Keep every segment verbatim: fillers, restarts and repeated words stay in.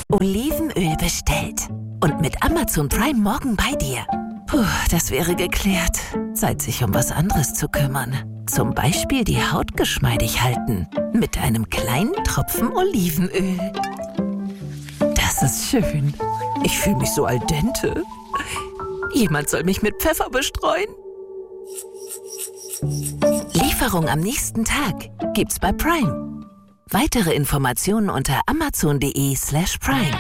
Olivenöl bestellt. Und mit Amazon Prime morgen bei dir. Puh, das wäre geklärt. Zeit, sich um was anderes zu kümmern. Zum Beispiel die Haut geschmeidig halten. Mit einem kleinen Tropfen Olivenöl. Das ist schön. Ich fühle mich so al dente. Jemand soll mich mit Pfeffer bestreuen. Lieferung am nächsten Tag gibt's bei Prime. Weitere Informationen unter amazon.de slash prime.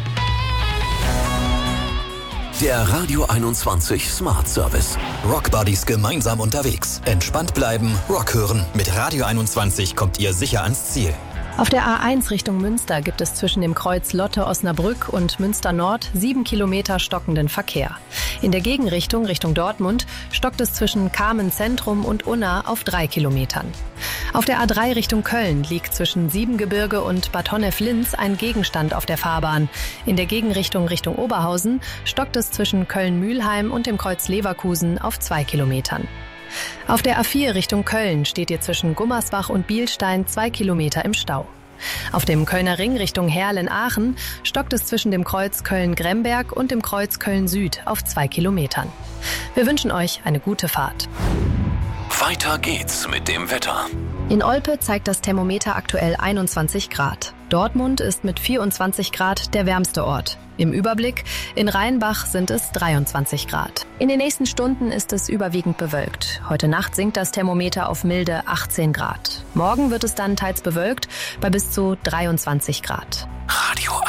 Der Radio einundzwanzig Smart Service. Rock Buddies gemeinsam unterwegs. Entspannt bleiben, Rock hören. Mit Radio einundzwanzig kommt ihr sicher ans Ziel. Auf der A eins Richtung Münster gibt es zwischen dem Kreuz Lotte-Osnabrück und Münster Nord sieben Kilometer stockenden Verkehr. In der Gegenrichtung Richtung Dortmund stockt es zwischen Kamen Zentrum und Unna auf drei Kilometern. Auf der A drei Richtung Köln liegt zwischen Siebengebirge und Bad Honnef-Linz ein Gegenstand auf der Fahrbahn. In der Gegenrichtung Richtung Oberhausen stockt es zwischen Köln-Mühlheim und dem Kreuz Leverkusen auf zwei Kilometern. Auf der A vier Richtung Köln steht ihr zwischen Gummersbach und Bielstein zwei Kilometer im Stau. Auf dem Kölner Ring Richtung Herrlen-Aachen stockt es zwischen dem Kreuz Köln-Gremberg und dem Kreuz Köln-Süd auf zwei Kilometern. Wir wünschen euch eine gute Fahrt. Weiter geht's mit dem Wetter. In Olpe zeigt das Thermometer aktuell einundzwanzig Grad. Dortmund ist mit vierundzwanzig Grad der wärmste Ort. Im Überblick, in Rheinbach sind es dreiundzwanzig Grad. In den nächsten Stunden ist es überwiegend bewölkt. Heute Nacht sinkt das Thermometer auf milde achtzehn Grad. Morgen wird es dann teils bewölkt bei bis zu dreiundzwanzig Grad. Radio